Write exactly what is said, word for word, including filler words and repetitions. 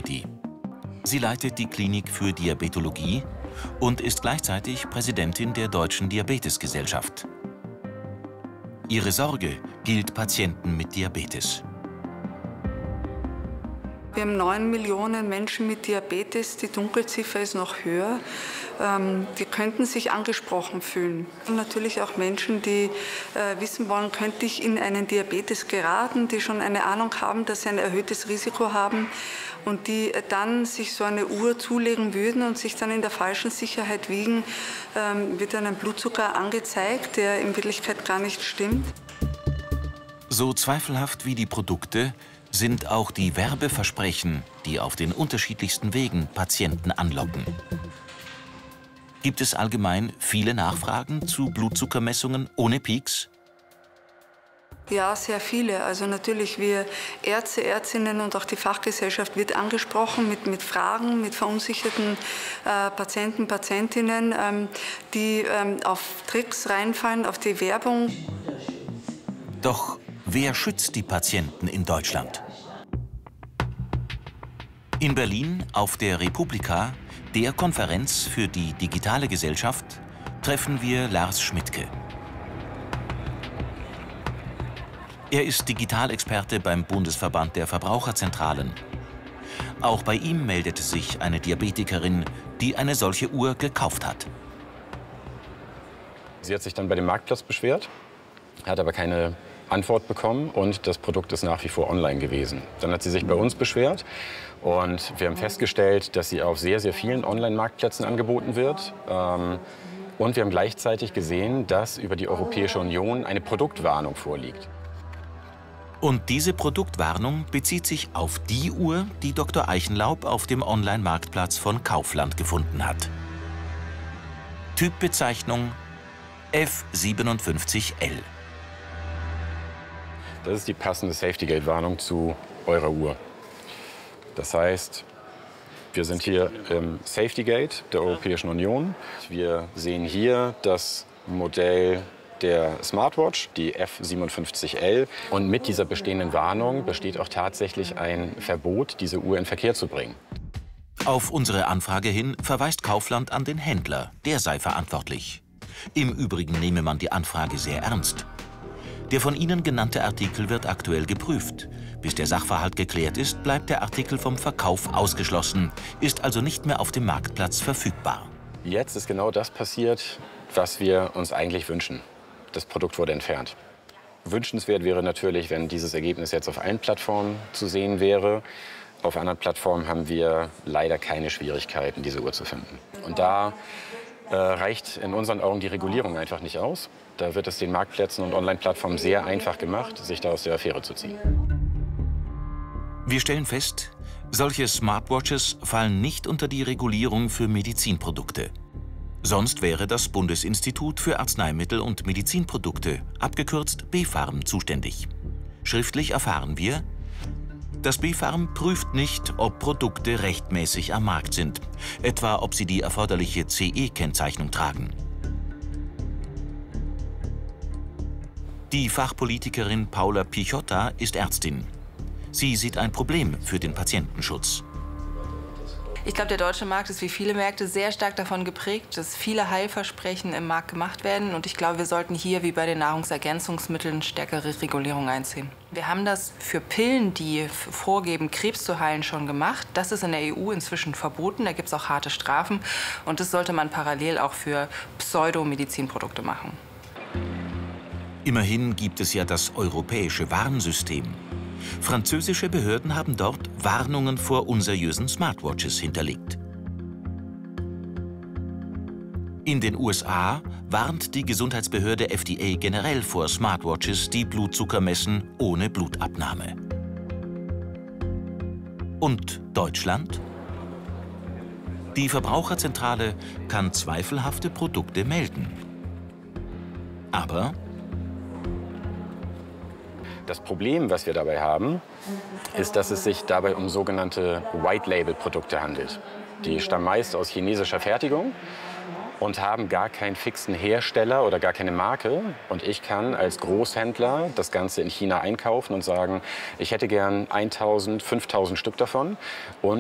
Charity. Sie leitet die Klinik für Diabetologie und ist gleichzeitig Präsidentin der Deutschen Diabetesgesellschaft. Ihre Sorge gilt Patienten mit Diabetes. Wir haben neun Millionen Menschen mit Diabetes, die Dunkelziffer ist noch höher. Ähm, die könnten sich angesprochen fühlen. Und natürlich auch Menschen, die äh, wissen wollen, könnte ich in einen Diabetes geraten, die schon eine Ahnung haben, dass sie ein erhöhtes Risiko haben und die äh, dann sich so eine Uhr zulegen würden und sich dann in der falschen Sicherheit wiegen, ähm, wird dann ein Blutzucker angezeigt, der in Wirklichkeit gar nicht stimmt. So zweifelhaft wie die Produkte sind auch die Werbeversprechen, die auf den unterschiedlichsten Wegen Patienten anlocken. Gibt es allgemein viele Nachfragen zu Blutzuckermessungen ohne Peaks? Ja, sehr viele. Also natürlich, wir Ärzte, Ärztinnen und auch die Fachgesellschaft wird angesprochen mit, mit Fragen, mit verunsicherten äh, Patienten, Patientinnen, ähm, die ähm, auf Tricks reinfallen, auf die Werbung. Doch wer schützt die Patienten in Deutschland? In Berlin auf der Republika, der Konferenz für die digitale Gesellschaft, treffen wir Lars Schmidtke. Er ist Digitalexperte beim Bundesverband der Verbraucherzentralen. Auch bei ihm meldete sich eine Diabetikerin, die eine solche Uhr gekauft hat. Sie hat sich dann bei dem Marktplatz beschwert, hat aber keine Antwort bekommen und das Produkt ist nach wie vor online gewesen. Dann hat sie sich bei uns beschwert und wir haben festgestellt, dass sie auf sehr, sehr vielen Online-Marktplätzen angeboten wird. Und wir haben gleichzeitig gesehen, dass über die Europäische Union eine Produktwarnung vorliegt. Und diese Produktwarnung bezieht sich auf die Uhr, die Doktor Eichenlaub auf dem Online-Marktplatz von Kaufland gefunden hat. Typbezeichnung F fünfundsiebzig L. Das ist die passende Safety-Gate-Warnung zu eurer Uhr. Das heißt, wir sind hier im Safety-Gate der Europäischen Union. Wir sehen hier das Modell der Smartwatch, die F fünfundsiebzig L. Und mit dieser bestehenden Warnung besteht auch tatsächlich ein Verbot, diese Uhr in Verkehr zu bringen. Auf unsere Anfrage hin verweist Kaufland an den Händler, der sei verantwortlich. Im Übrigen nehme man die Anfrage sehr ernst. Der von Ihnen genannte Artikel wird aktuell geprüft. Bis der Sachverhalt geklärt ist, bleibt der Artikel vom Verkauf ausgeschlossen, ist also nicht mehr auf dem Marktplatz verfügbar. Jetzt ist genau das passiert, was wir uns eigentlich wünschen. Das Produkt wurde entfernt. Wünschenswert wäre natürlich, wenn dieses Ergebnis jetzt auf allen Plattformen zu sehen wäre. Auf anderen Plattformen haben wir leider keine Schwierigkeiten, diese Uhr zu finden. Und da äh, reicht in unseren Augen die Regulierung einfach nicht aus. Da wird es den Marktplätzen und Online-Plattformen sehr einfach gemacht, sich da aus der Affäre zu ziehen. Wir stellen fest, solche Smartwatches fallen nicht unter die Regulierung für Medizinprodukte. Sonst wäre das Bundesinstitut für Arzneimittel und Medizinprodukte, abgekürzt BfArM, zuständig. Schriftlich erfahren wir, das BfArM prüft nicht, ob Produkte rechtmäßig am Markt sind, etwa ob sie die erforderliche C E-Kennzeichnung tragen. Die Fachpolitikerin Paula Pichotta ist Ärztin. Sie sieht ein Problem für den Patientenschutz. Ich glaube, der deutsche Markt ist wie viele Märkte sehr stark davon geprägt, dass viele Heilversprechen im Markt gemacht werden. Und ich glaube, wir sollten hier wie bei den Nahrungsergänzungsmitteln stärkere Regulierung einziehen. Wir haben das für Pillen, die vorgeben, Krebs zu heilen, schon gemacht. Das ist in der E U inzwischen verboten. Da gibt es auch harte Strafen. Und das sollte man parallel auch für Pseudomedizinprodukte machen. Immerhin gibt es ja das europäische Warnsystem. Französische Behörden haben dort Warnungen vor unseriösen Smartwatches hinterlegt. In den U S A warnt die Gesundheitsbehörde F D A generell vor Smartwatches, die Blutzucker messen ohne Blutabnahme. Und Deutschland? Die Verbraucherzentrale kann zweifelhafte Produkte melden. Aber das Problem, was wir dabei haben, ist, dass es sich dabei um sogenannte White-Label-Produkte handelt. Die stammen meist aus chinesischer Fertigung und haben gar keinen fixen Hersteller oder gar keine Marke. Und ich kann als Großhändler das Ganze in China einkaufen und sagen, ich hätte gern tausend, fünftausend Stück davon. Und